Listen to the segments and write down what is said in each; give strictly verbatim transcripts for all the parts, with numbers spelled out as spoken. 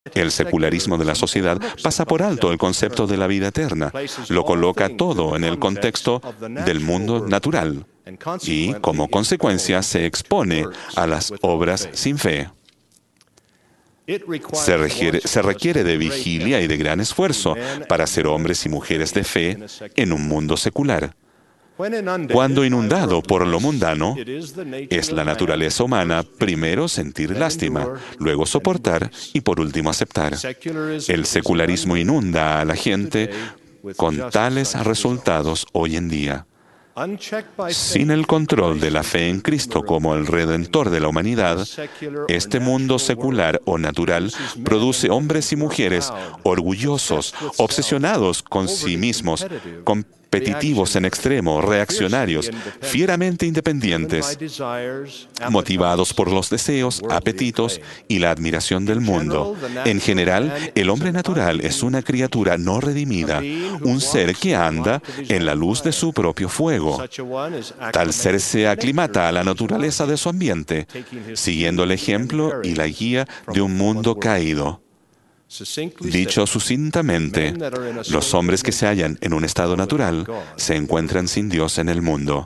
El secularismo de la sociedad pasa por alto el concepto de la vida eterna, lo coloca todo en el contexto del mundo natural y, como consecuencia, se expone a las obras sin fe. Se requiere, se requiere de vigilia y de gran esfuerzo para ser hombres y mujeres de fe en un mundo secular. Cuando inundado por lo mundano, es la naturaleza humana primero sentir lástima, luego soportar y por último aceptar. El secularismo inunda a la gente con tales resultados hoy en día. Sin el control de la fe en Cristo como el Redentor de la humanidad, este mundo secular o natural produce hombres y mujeres orgullosos, obsesionados con sí mismos, competitivos en extremo, reaccionarios, fieramente independientes, motivados por los deseos, apetitos y la admiración del mundo. En general, el hombre natural es una criatura no redimida, un ser que anda en la luz de su propio fuego. Tal ser se aclimata a la naturaleza de su ambiente, siguiendo el ejemplo y la guía de un mundo caído. Dicho sucintamente, los hombres que se hallan en un estado natural se encuentran sin Dios en el mundo.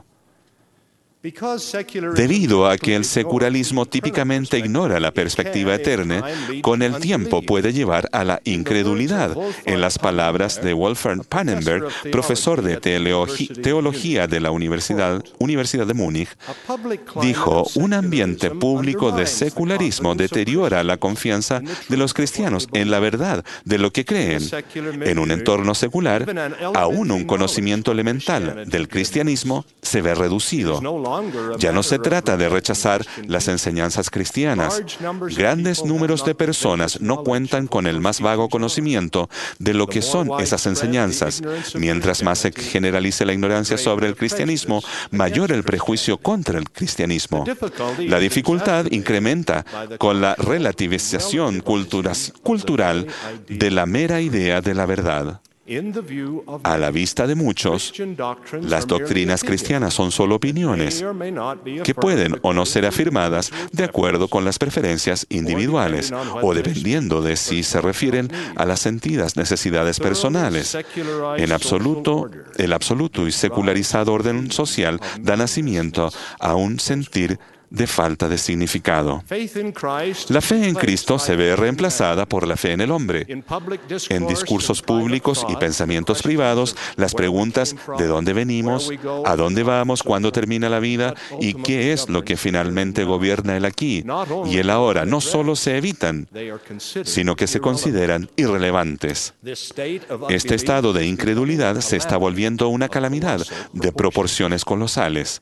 Debido a que el secularismo típicamente ignora la perspectiva eterna, con el tiempo puede llevar a la incredulidad. En las palabras de Wolfgang Pannenberg, profesor de teología de la Universidad, Universidad de Múnich, dijo: un ambiente público de secularismo deteriora la confianza de los cristianos en la verdad de lo que creen. En un entorno secular, aún un conocimiento elemental del cristianismo se ve reducido. Ya no se trata de rechazar las enseñanzas cristianas. Grandes números de personas no cuentan con el más vago conocimiento de lo que son esas enseñanzas. Mientras más se generalice la ignorancia sobre el cristianismo, mayor el prejuicio contra el cristianismo. La dificultad incrementa con la relativización cultura- cultural de la mera idea de la verdad. A la vista de muchos, las doctrinas cristianas son solo opiniones que pueden o no ser afirmadas de acuerdo con las preferencias individuales o dependiendo de si se refieren a las sentidas necesidades personales. En absoluto, el absoluto y secularizado orden social da nacimiento a un sentir de falta de significado. La fe en Cristo se ve reemplazada por la fe en el hombre. En discursos públicos y pensamientos privados, las preguntas ¿de dónde venimos?, ¿a dónde vamos?, ¿cuándo termina la vida?, y ¿qué es lo que finalmente gobierna el aquí y el ahora?, no solo se evitan, sino que se consideran irrelevantes. Este estado de incredulidad se está volviendo una calamidad de proporciones colosales.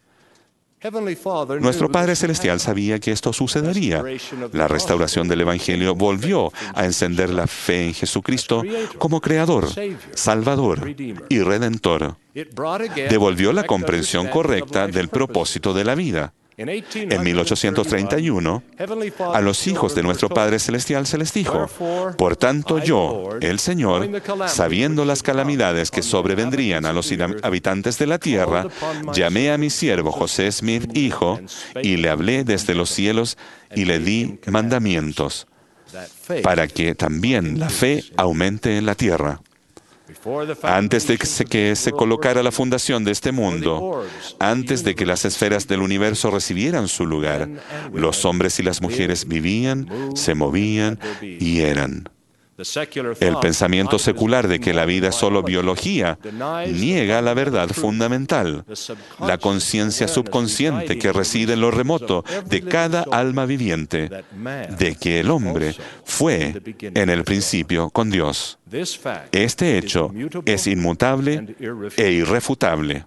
Nuestro Padre Celestial sabía que esto sucedería. La restauración del Evangelio volvió a encender la fe en Jesucristo como Creador, Salvador y Redentor. Devolvió la comprensión correcta del propósito de la vida. En mil ochocientos treinta y uno, a los hijos de nuestro Padre Celestial se les dijo: por tanto yo, el Señor, sabiendo las calamidades que sobrevendrían a los habitantes de la tierra, llamé a mi siervo José Smith, hijo, y le hablé desde los cielos y le di mandamientos, para que también la fe aumente en la tierra. Antes de que se colocara la fundación de este mundo, antes de que las esferas del universo recibieran su lugar, los hombres y las mujeres vivían, se movían y eran. El pensamiento secular de que la vida es solo biología niega la verdad fundamental, la conciencia subconsciente que reside en lo remoto de cada alma viviente, de que el hombre fue en el principio con Dios. Este hecho es inmutable e irrefutable.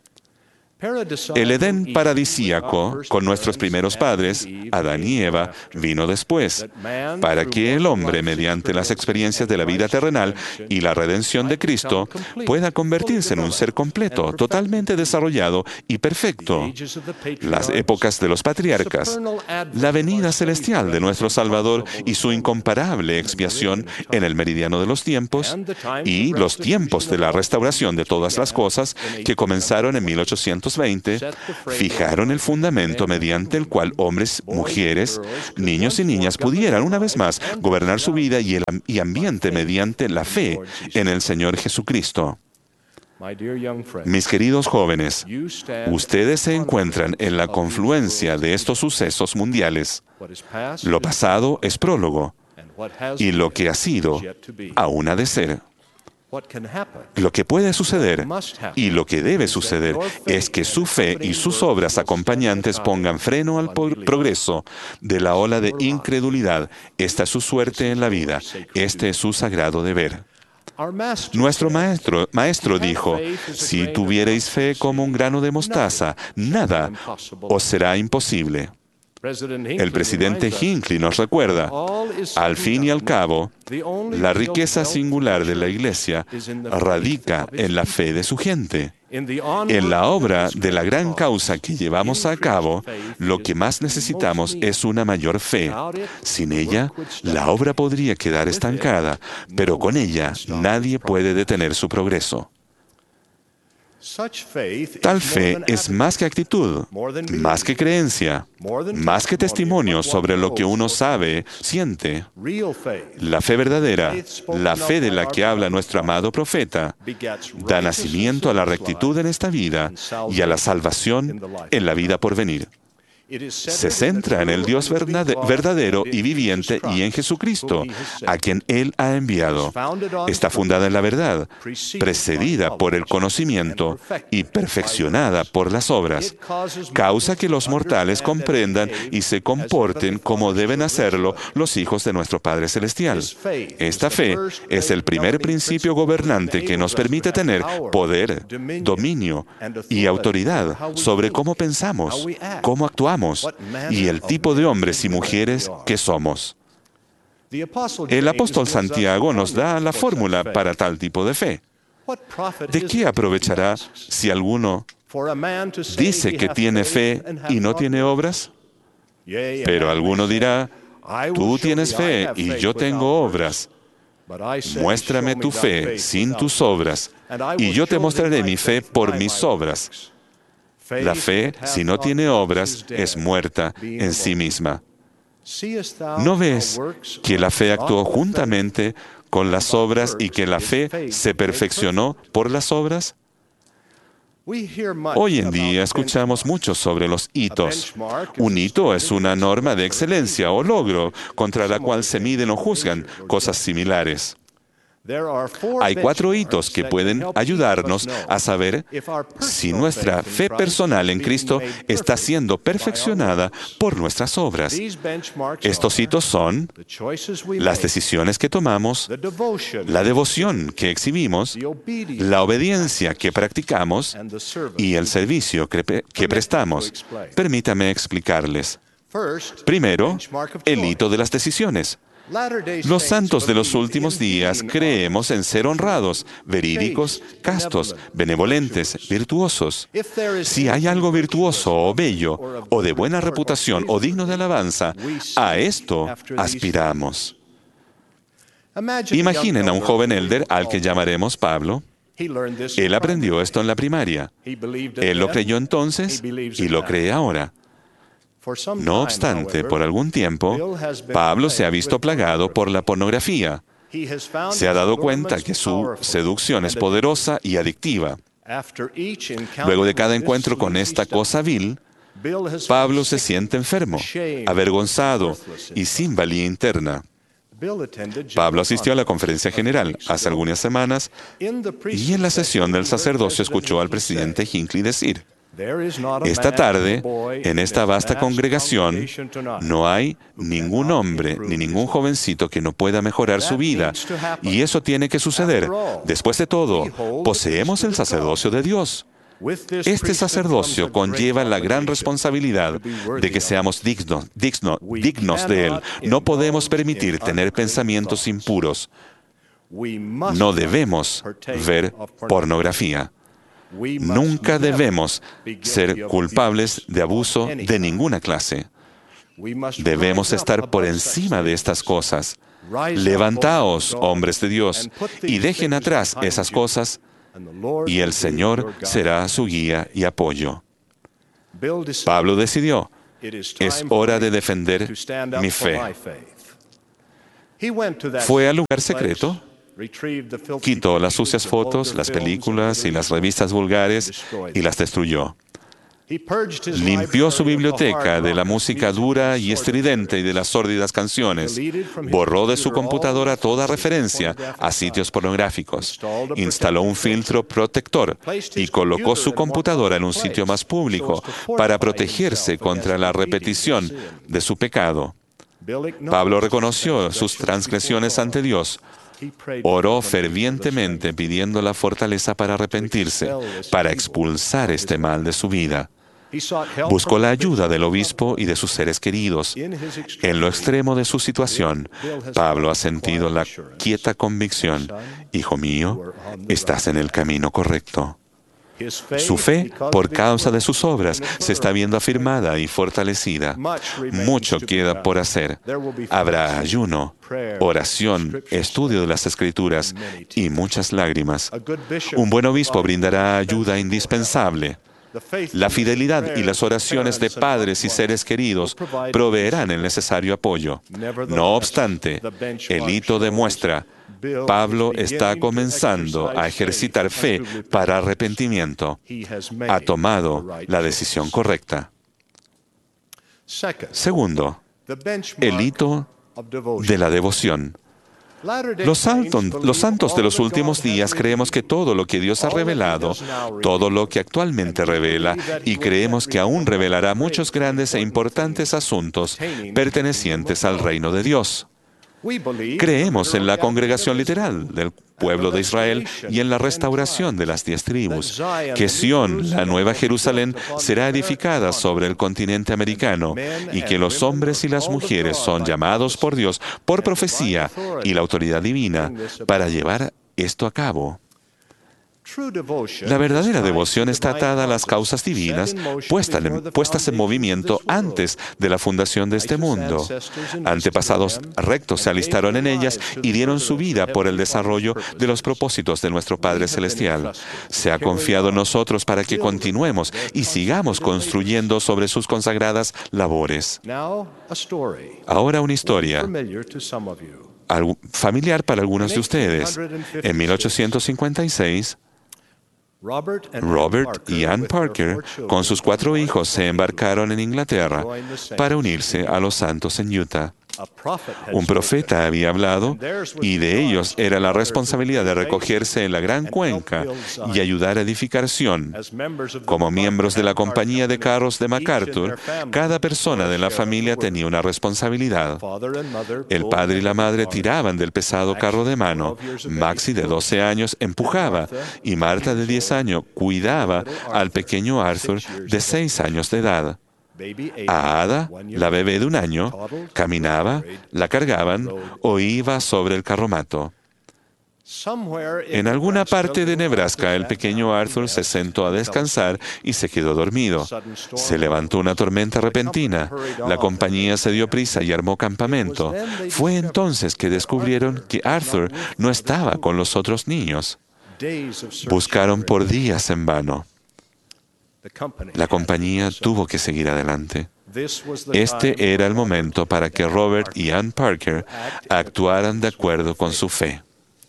El Edén paradisíaco con nuestros primeros padres, Adán y Eva, vino después, para que el hombre, mediante las experiencias de la vida terrenal y la redención de Cristo, pueda convertirse en un ser completo, totalmente desarrollado y perfecto. Las épocas de los patriarcas, la venida celestial de nuestro Salvador y su incomparable expiación en el meridiano de los tiempos, y los tiempos de la restauración de todas las cosas que comenzaron en mil ochocientos novecientos veinte, fijaron el fundamento mediante el cual hombres, mujeres, niños y niñas pudieran, una vez más, gobernar su vida y el y ambiente mediante la fe en el Señor Jesucristo. Mis queridos jóvenes, ustedes se encuentran en la confluencia de estos sucesos mundiales. Lo pasado es prólogo, y lo que ha sido, aún ha de ser. Lo que puede suceder y lo que debe suceder es que su fe y sus obras acompañantes pongan freno al progreso de la ola de incredulidad. Esta es su suerte en la vida. Este es su sagrado deber. Nuestro maestro, maestro dijo, si tuvierais fe como un grano de mostaza, nada os será imposible. El presidente Hinckley nos recuerda, al fin y al cabo, la riqueza singular de la Iglesia radica en la fe de su gente. En la obra de la gran causa que llevamos a cabo, lo que más necesitamos es una mayor fe. Sin ella, la obra podría quedar estancada, pero con ella nadie puede detener su progreso. Tal fe es más que actitud, más que creencia, más que testimonio sobre lo que uno sabe, siente. La fe verdadera, la fe de la que habla nuestro amado profeta, da nacimiento a la rectitud en esta vida y a la salvación en la vida por venir. Se centra en el Dios verdadero y viviente y en Jesucristo, a quien Él ha enviado. Está fundada en la verdad, precedida por el conocimiento y perfeccionada por las obras. Causa que los mortales comprendan y se comporten como deben hacerlo los hijos de nuestro Padre Celestial. Esta fe es el primer principio gobernante que nos permite tener poder, dominio y autoridad sobre cómo pensamos, cómo actuamos y el tipo de hombres y mujeres que somos. El apóstol Santiago nos da la fórmula para tal tipo de fe. ¿De qué aprovechará si alguno dice que tiene fe y no tiene obras? Pero alguno dirá, tú tienes fe y yo tengo obras. Muéstrame tu fe sin tus obras, y yo te mostraré mi fe por mis obras. La fe, si no tiene obras, es muerta en sí misma. ¿No ves que la fe actuó juntamente con las obras y que la fe se perfeccionó por las obras? Hoy en día escuchamos mucho sobre los hitos. Un hito es una norma de excelencia o logro contra la cual se miden o juzgan cosas similares. Hay cuatro hitos que pueden ayudarnos a saber si nuestra fe personal en Cristo está siendo perfeccionada por nuestras obras. Estos hitos son las decisiones que tomamos, la devoción que exhibimos, la obediencia que practicamos y el servicio que, que prestamos. Permítame explicarles. Primero, el hito de las decisiones. Los santos de los últimos días creemos en ser honrados, verídicos, castos, benevolentes, virtuosos. Si hay algo virtuoso o bello, o de buena reputación o digno de alabanza, a esto aspiramos. Imaginen a un joven elder al que llamaremos Pablo. Él aprendió esto en la primaria. Él lo creyó entonces y lo cree ahora. No obstante, por algún tiempo, Pablo se ha visto plagado por la pornografía. Se ha dado cuenta que su seducción es poderosa y adictiva. Luego de cada encuentro con esta cosa vil, Pablo se siente enfermo, avergonzado y sin valía interna. Pablo asistió a la conferencia general hace algunas semanas y en la sesión del sacerdocio escuchó al presidente Hinckley decir: esta tarde, en esta vasta congregación, no hay ningún hombre ni ningún jovencito que no pueda mejorar su vida. Y eso tiene que suceder. Después de todo, poseemos el sacerdocio de Dios. Este sacerdocio conlleva la gran responsabilidad de que seamos dignos, dignos, dignos de Él. No podemos permitir tener pensamientos impuros. No debemos ver pornografía. Nunca debemos ser culpables de abuso de ninguna clase. Debemos estar por encima de estas cosas. Levantaos, hombres de Dios, y dejen atrás esas cosas y el Señor será su guía y apoyo. Pablo decidió, es hora de defender mi fe. Fue al lugar secreto, quitó las sucias fotos, las películas y las revistas vulgares y las destruyó. Limpió su biblioteca de la música dura y estridente y de las sórdidas canciones. Borró de su computadora toda referencia a sitios pornográficos. Instaló un filtro protector y colocó su computadora en un sitio más público para protegerse contra la repetición de su pecado. Pablo reconoció sus transgresiones ante Dios. Oró fervientemente pidiendo la fortaleza para arrepentirse, para expulsar este mal de su vida. Buscó la ayuda del obispo y de sus seres queridos. En lo extremo de su situación, Pablo ha sentido la quieta convicción, hijo mío, estás en el camino correcto. Su fe, por causa de sus obras, se está viendo afirmada y fortalecida. Mucho queda por hacer. Habrá ayuno, oración, estudio de las Escrituras y muchas lágrimas. Un buen obispo brindará ayuda indispensable. La fidelidad y las oraciones de padres y seres queridos proveerán el necesario apoyo. No obstante, el hito demuestra, Pablo está comenzando a ejercitar fe para arrepentimiento. Ha tomado la decisión correcta. Segundo, el hito de la devoción. Los santos, los santos de los últimos días creemos que todo lo que Dios ha revelado, todo lo que actualmente revela, y creemos que aún revelará muchos grandes e importantes asuntos pertenecientes al reino de Dios. Creemos en la congregación literal del pueblo de Israel y en la restauración de las diez tribus, que Sión, la nueva Jerusalén, será edificada sobre el continente americano y que los hombres y las mujeres son llamados por Dios por profecía y la autoridad divina para llevar esto a cabo. La verdadera devoción está atada a las causas divinas puestas en movimiento antes de la fundación de este mundo. Antepasados rectos se alistaron en ellas y dieron su vida por el desarrollo de los propósitos de nuestro Padre Celestial. Se ha confiado en nosotros para que continuemos y sigamos construyendo sobre sus consagradas labores. Ahora una historia familiar para algunos de ustedes. En mil ochocientos cincuenta y seis, Robert y Ann Parker, con sus cuatro hijos, se embarcaron en Inglaterra para unirse a los santos en Utah. Un profeta había hablado y de ellos era la responsabilidad de recogerse en la gran cuenca y ayudar a edificar Sión. Como miembros de la compañía de carros de MacArthur, cada persona de la familia tenía una responsabilidad. El padre y la madre tiraban del pesado carro de mano. Maxie, de doce años, empujaba y Marta, de diez años, cuidaba al pequeño Arthur, de seis años de edad. A Ada, la bebé de un año, caminaba, la cargaban o iba sobre el carromato. En alguna parte de Nebraska, el pequeño Arthur se sentó a descansar y se quedó dormido. Se levantó una tormenta repentina. La compañía se dio prisa y armó campamento. Fue entonces que descubrieron que Arthur no estaba con los otros niños. Buscaron por días en vano. La compañía tuvo que seguir adelante. Este era el momento para que Robert y Ann Parker actuaran de acuerdo con su fe.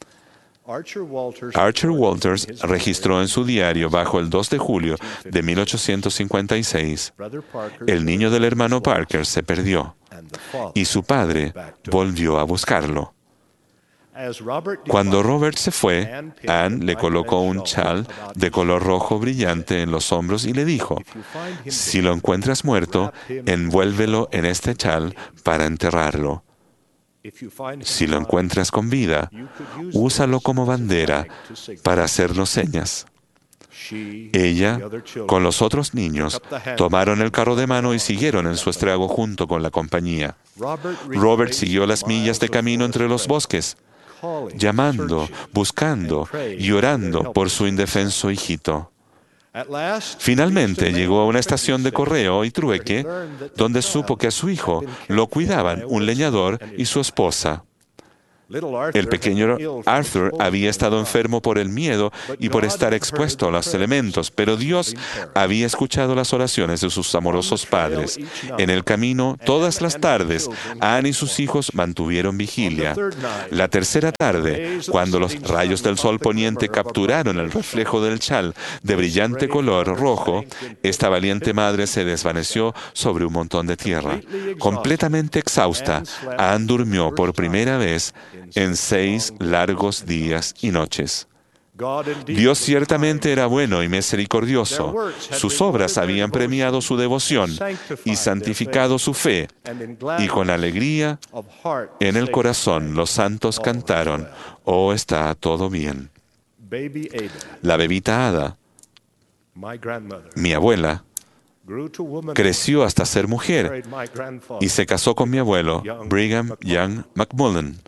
Archer Walters registró en su diario bajo el dos de julio de mil ochocientos cincuenta y seis, el niño del hermano Parker se perdió y su padre volvió a buscarlo. Cuando Robert se fue, Ann le colocó un chal de color rojo brillante en los hombros y le dijo, si lo encuentras muerto, envuélvelo en este chal para enterrarlo. Si lo encuentras con vida, úsalo como bandera para hacernos señas. Ella, con los otros niños, tomaron el carro de mano y siguieron en su estrago junto con la compañía. Robert siguió las millas de camino entre los bosques, llamando, buscando y orando por su indefenso hijito. Finalmente llegó a una estación de correo y trueque, donde supo que a su hijo lo cuidaban un leñador y su esposa. El pequeño Arthur había estado enfermo por el miedo y por estar expuesto a los elementos, pero Dios había escuchado las oraciones de sus amorosos padres. En el camino, todas las tardes, Anne y sus hijos mantuvieron vigilia. La tercera tarde, cuando los rayos del sol poniente capturaron el reflejo del chal de brillante color rojo, esta valiente madre se desvaneció sobre un montón de tierra. Completamente exhausta, Anne durmió por primera vez en seis largos días y noches. Dios ciertamente era bueno y misericordioso. Sus obras habían premiado su devoción y santificado su fe, y con alegría en el corazón los santos cantaron: «Oh, está todo bien». La bebita Ada, mi abuela, creció hasta ser mujer y se casó con mi abuelo, Brigham Young McMullen.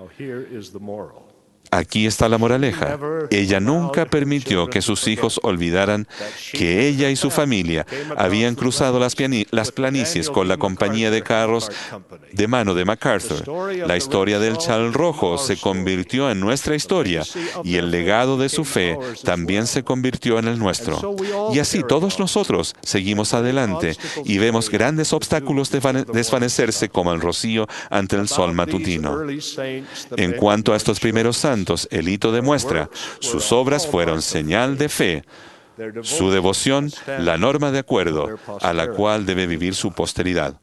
Aquí está la moraleja. Ella nunca permitió que sus hijos olvidaran que ella y su familia habían cruzado las, las planicies con la compañía de carros de mano de MacArthur. La historia del chal rojo se convirtió en nuestra historia y el legado de su fe también se convirtió en el nuestro. Y así todos nosotros seguimos adelante y vemos grandes obstáculos desvanecerse como el rocío ante el sol matutino. En cuanto a estos primeros santos, el hito demuestra: sus obras fueron señal de fe, su devoción la norma de acuerdo a la cual debe vivir su posteridad.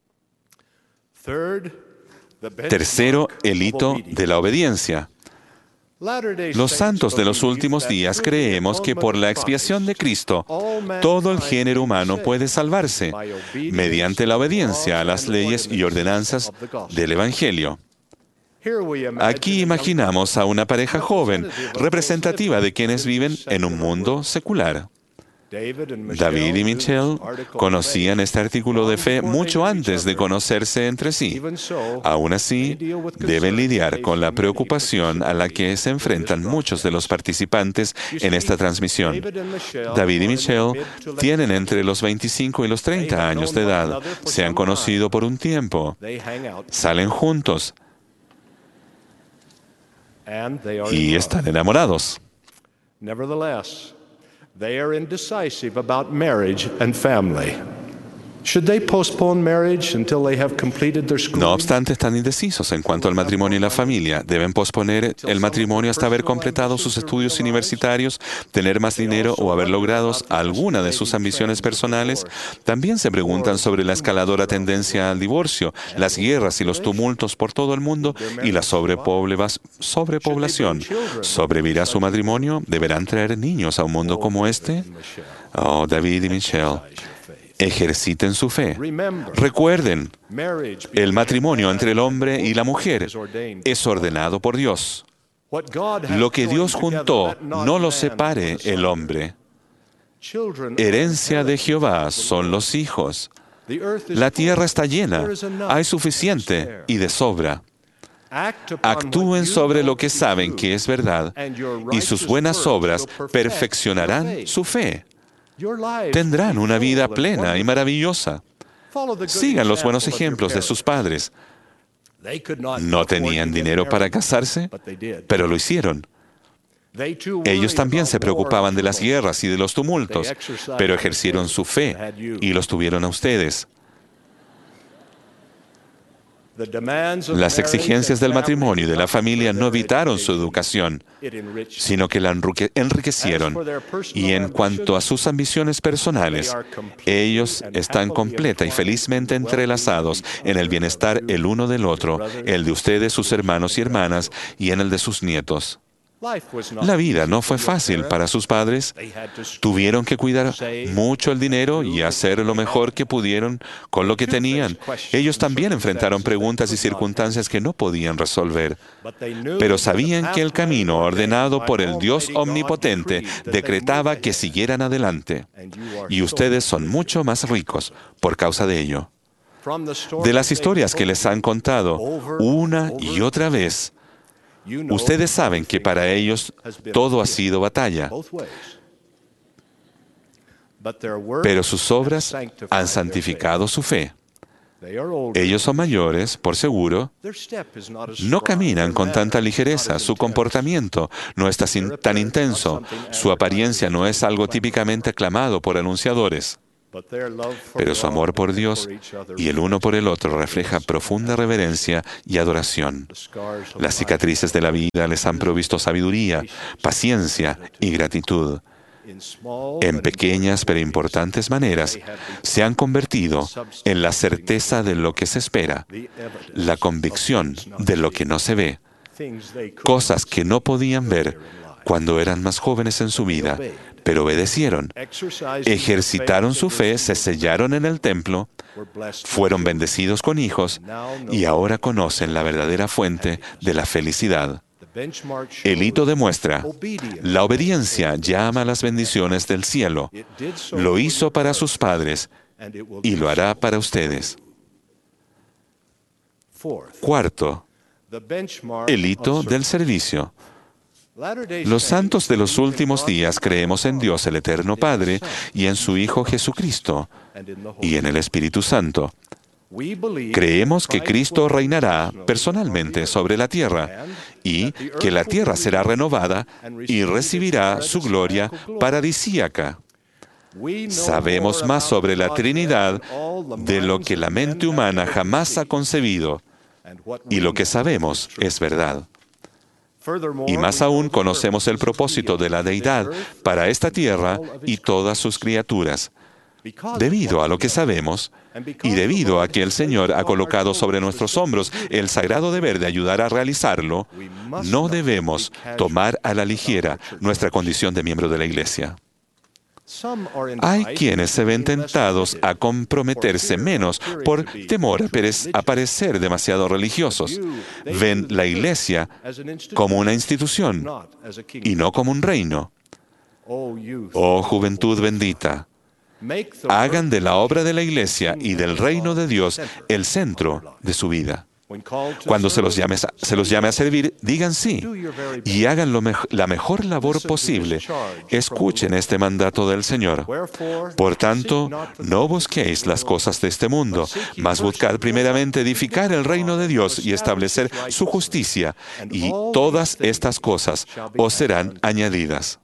Tercero, el hito de la obediencia. Los santos de los últimos días creemos que por la expiación de Cristo, todo el género humano puede salvarse mediante la obediencia a las leyes y ordenanzas del Evangelio. Aquí imaginamos a una pareja joven, representativa de quienes viven en un mundo secular. David y Michelle conocían este artículo de fe mucho antes de conocerse entre sí. Aún así, deben lidiar con la preocupación a la que se enfrentan muchos de los participantes en esta transmisión. David y Michelle tienen entre los veinticinco y los treinta años de edad. Se han conocido por un tiempo. Salen juntos y están enamorados. Nevertheless, they are indecisive about marriage and family. Should they postpone marriage until they have completed their schooling? No obstante, están indecisos en cuanto al matrimonio y la familia. Deben posponer el matrimonio hasta haber completado sus estudios universitarios, tener más dinero o haber logrado alguna de sus ambiciones personales. También se preguntan sobre la escaladora tendencia al divorcio, las guerras y los tumultos por todo el mundo y la sobrepoblación. ¿Sobrevivirá su matrimonio? ¿Deberán traer niños a un mundo como este? Oh, David y Michelle, ejerciten su fe. Recuerden, el matrimonio entre el hombre y la mujer es ordenado por Dios. Lo que Dios juntó, no lo separe el hombre. Herencia de Jehová son los hijos. La tierra está llena, hay suficiente y de sobra. Actúen sobre lo que saben que es verdad, y sus buenas obras perfeccionarán su fe. Tendrán una vida plena y maravillosa. Sigan los buenos ejemplos de sus padres. No tenían dinero para casarse, pero lo hicieron. Ellos también se preocupaban de las guerras y de los tumultos, pero ejercieron su fe y los tuvieron a ustedes. Las exigencias del matrimonio y de la familia no evitaron su educación, sino que la enriquecieron. Y en cuanto a sus ambiciones personales, ellos están completa y felizmente entrelazados en el bienestar el uno del otro, el de ustedes, sus hermanos y hermanas, y en el de sus nietos. La vida no fue fácil para sus padres. Tuvieron que cuidar mucho el dinero y hacer lo mejor que pudieron con lo que tenían. Ellos también enfrentaron preguntas y circunstancias que no podían resolver. Pero sabían que el camino ordenado por el Dios omnipotente decretaba que siguieran adelante. Y ustedes son mucho más ricos por causa de ello. De las historias que les han contado una y otra vez, ustedes saben que para ellos todo ha sido batalla, pero sus obras han santificado su fe. Ellos son mayores, por seguro, no caminan con tanta ligereza, su comportamiento no está sin- tan intenso, su apariencia no es algo típicamente aclamado por anunciadores. Pero su amor por Dios y el uno por el otro refleja profunda reverencia y adoración. Las cicatrices de la vida les han provisto sabiduría, paciencia y gratitud. En pequeñas pero importantes maneras, se han convertido en la certeza de lo que se espera, la convicción de lo que no se ve, cosas que no podían ver cuando eran más jóvenes en su vida, pero obedecieron, ejercitaron su fe, se sellaron en el templo, fueron bendecidos con hijos y ahora conocen la verdadera fuente de la felicidad. El hito demuestra, la obediencia llama a las bendiciones del cielo. Lo hizo para sus padres y lo hará para ustedes. Cuarto, el hito del servicio. Los santos de los últimos días creemos en Dios el Eterno Padre y en su Hijo Jesucristo y en el Espíritu Santo. Creemos que Cristo reinará personalmente sobre la tierra y que la tierra será renovada y recibirá su gloria paradisíaca. Sabemos más sobre la Trinidad de lo que la mente humana jamás ha concebido, y lo que sabemos es verdad. Y más aún conocemos el propósito de la Deidad para esta tierra y todas sus criaturas. Debido a lo que sabemos, y debido a que el Señor ha colocado sobre nuestros hombros el sagrado deber de ayudar a realizarlo, no debemos tomar a la ligera nuestra condición de miembro de la Iglesia. Hay quienes se ven tentados a comprometerse menos por temor a perez- a parecer demasiado religiosos. Ven la Iglesia como una institución y no como un reino. Oh juventud bendita, hagan de la obra de la Iglesia y del reino de Dios el centro de su vida. Cuando se los llame, se los llame a servir, digan sí y hagan lo mej- la mejor labor posible. Escuchen este mandato del Señor. Por tanto, no busquéis las cosas de este mundo, mas buscad primeramente edificar el reino de Dios y establecer su justicia, y todas estas cosas os serán añadidas.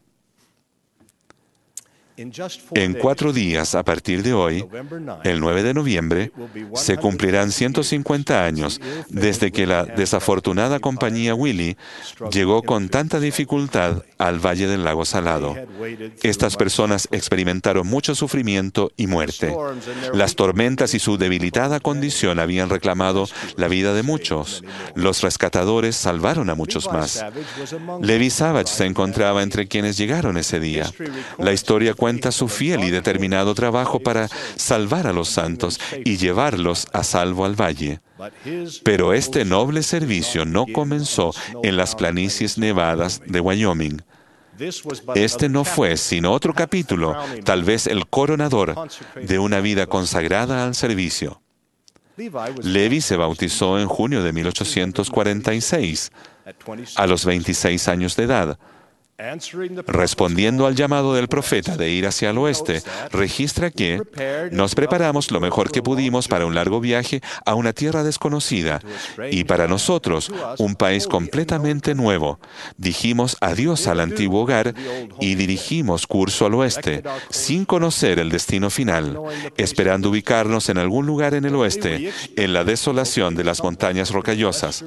En cuatro días, a partir de hoy, el nueve de noviembre, se cumplirán ciento cincuenta años desde que la desafortunada compañía Willie llegó con tanta dificultad al Valle del Lago Salado. Estas personas experimentaron mucho sufrimiento y muerte. Las tormentas y su debilitada condición habían reclamado la vida de muchos. Los rescatadores salvaron a muchos más. Levi Savage se encontraba entre quienes llegaron ese día. La historia cuenta su fiel y determinado trabajo para salvar a los santos y llevarlos a salvo al valle. Pero este noble servicio no comenzó en las planicies nevadas de Wyoming. Este no fue sino otro capítulo, tal vez el coronador, de una vida consagrada al servicio. Levi se bautizó en junio de mil ochocientos cuarenta y seis, a los veintiséis años de edad. Respondiendo al llamado del profeta de ir hacia el oeste, registra que nos preparamos lo mejor que pudimos para un largo viaje a una tierra desconocida y para nosotros un país completamente nuevo. Dijimos adiós al antiguo hogar y dirigimos curso al oeste, sin conocer el destino final, esperando ubicarnos en algún lugar en el oeste, en la desolación de las montañas rocallosas.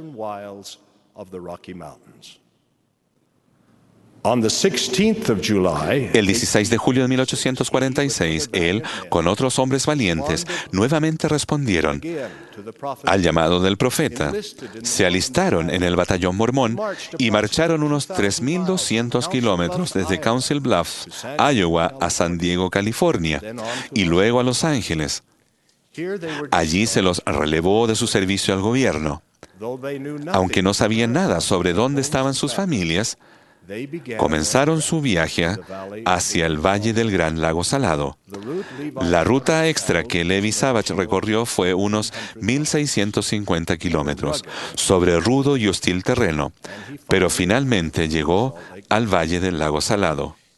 El dieciséis de julio de mil ochocientos cuarenta y seis, él, con otros hombres valientes, nuevamente respondieron al llamado del profeta. Se alistaron en el batallón mormón y marcharon unos tres mil doscientos kilómetros desde Council Bluffs, Iowa, a San Diego, California, y luego a Los Ángeles. Allí se los relevó de su servicio al gobierno. Aunque no sabían nada sobre dónde estaban sus familias, comenzaron su viaje hacia el Valle del Gran Lago Salado. La ruta extra que Levi Savage recorrió fue unos mil seiscientos cincuenta kilómetros, sobre rudo y hostil terreno, pero finalmente llegó al Valle del Lago Salado.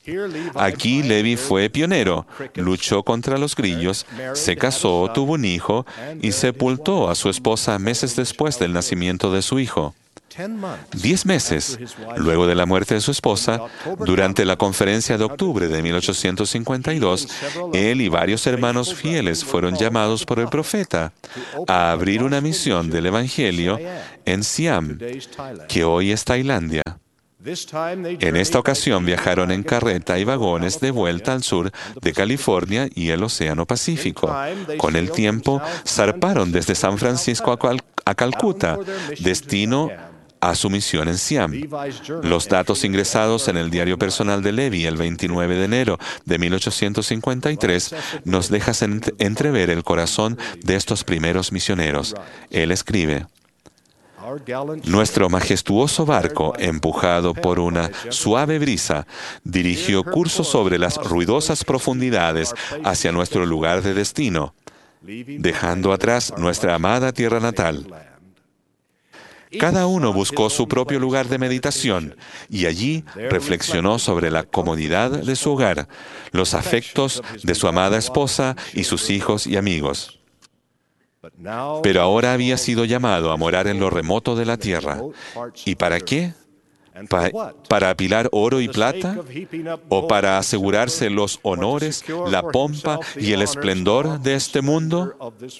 Aquí Levi fue pionero, luchó contra los grillos, se casó, tuvo un hijo y sepultó a su esposa meses después del nacimiento de su hijo. Diez meses luego de la muerte de su esposa, durante la conferencia de octubre de mil ochocientos cincuenta y dos, él y varios hermanos fieles fueron llamados por el profeta a abrir una misión del Evangelio en Siam, que hoy es Tailandia. En esta ocasión viajaron en carreta y vagones de vuelta al sur de California y el Océano Pacífico. Con el tiempo, zarparon desde San Francisco a, Cal- a Calcuta, destino a su misión en Siam. Los datos ingresados en el diario personal de Levi el veintinueve de enero de mil ochocientos cincuenta y tres nos dejan entrever el corazón de estos primeros misioneros. Él escribe: nuestro majestuoso barco, empujado por una suave brisa, dirigió curso sobre las ruidosas profundidades hacia nuestro lugar de destino, dejando atrás nuestra amada tierra natal. Cada uno buscó su propio lugar de meditación y allí reflexionó sobre la comodidad de su hogar, los afectos de su amada esposa y sus hijos y amigos. Pero ahora había sido llamado a morar en lo remoto de la tierra. ¿Y para qué? Pa- ¿Para apilar oro y plata? ¿O para asegurarse los honores, la pompa y el esplendor de este mundo?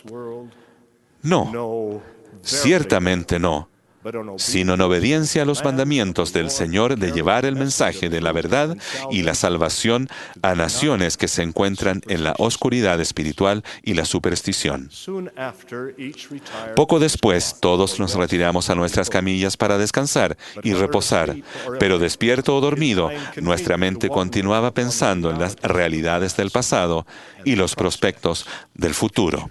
No, ciertamente no, sino en obediencia a los mandamientos del Señor de llevar el mensaje de la verdad y la salvación a naciones que se encuentran en la oscuridad espiritual y la superstición. Poco después, todos nos retiramos a nuestras camillas para descansar y reposar, pero despierto o dormido, nuestra mente continuaba pensando en las realidades del pasado y los prospectos del futuro.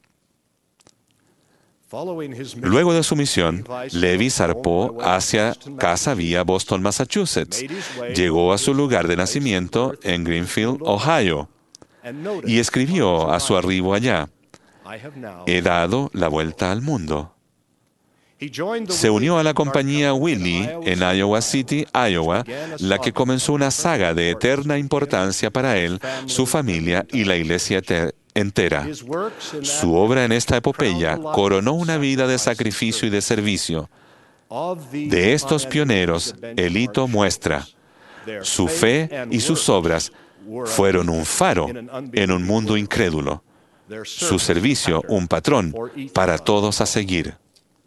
Luego de su misión, Levi zarpó hacia Casa Vía, Boston, Massachusetts. Llegó a su lugar de nacimiento en Greenfield, Ohio, y escribió a su arribo allá: he dado la vuelta al mundo. Se unió a la compañía Willie en Iowa City, Iowa, la que comenzó una saga de eterna importancia para él, su familia y la iglesia eterna entera. Su obra en esta epopeya coronó una vida de sacrificio y de servicio. De estos pioneros, el hito muestra: su fe y sus obras fueron un faro en un mundo incrédulo. Su servicio, un patrón para todos a seguir.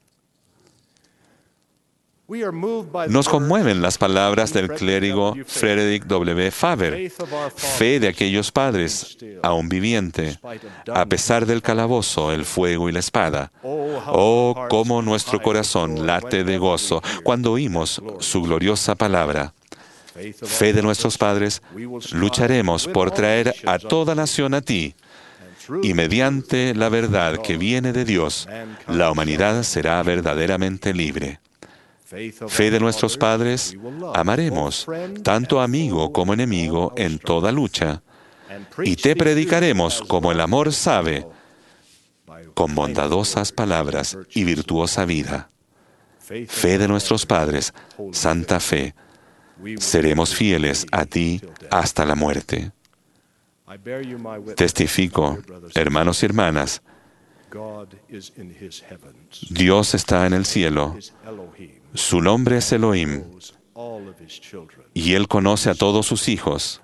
Nos conmueven las palabras del clérigo Frederick W. Faber: fe de aquellos padres, aún viviente, a pesar del calabozo, el fuego y la espada. Oh, cómo nuestro corazón late de gozo cuando oímos su gloriosa palabra. Fe de nuestros padres, lucharemos por traer a toda nación a ti, y mediante la verdad que viene de Dios, la humanidad será verdaderamente libre. Fe de nuestros padres, amaremos, tanto amigo como enemigo, en toda lucha, y te predicaremos como el amor sabe, con bondadosas palabras y virtuosa vida. Fe de nuestros padres, santa fe, seremos fieles a ti hasta la muerte. Testifico, hermanos y hermanas, Dios está en el cielo. Su nombre es Elohim, y Él conoce a todos sus hijos,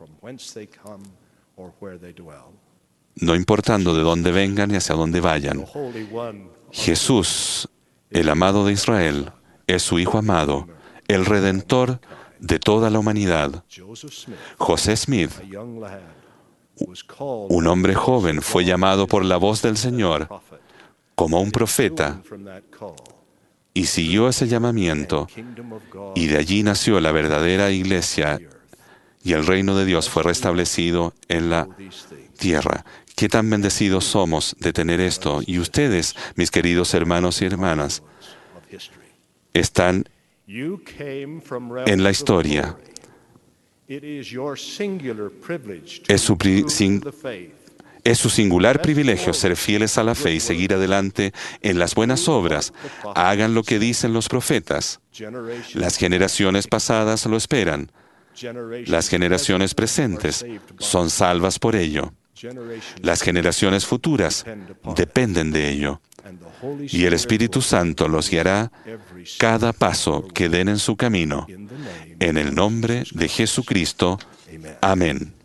no importando de dónde vengan y hacia dónde vayan. Jesús, el amado de Israel, es su Hijo amado, el Redentor de toda la humanidad. José Smith, un hombre joven, fue llamado por la voz del Señor como un profeta, y siguió ese llamamiento, y de allí nació la verdadera iglesia, y el reino de Dios fue restablecido en la tierra. Qué tan bendecidos somos de tener esto. Y ustedes, mis queridos hermanos y hermanas, están en la historia. Es su pri- sin- Es su singular privilegio ser fieles a la fe y seguir adelante en las buenas obras. Hagan lo que dicen los profetas. Las generaciones pasadas lo esperan. Las generaciones presentes son salvas por ello. Las generaciones futuras dependen de ello. Y el Espíritu Santo los guiará cada paso que den en su camino. En el nombre de Jesucristo. Amén.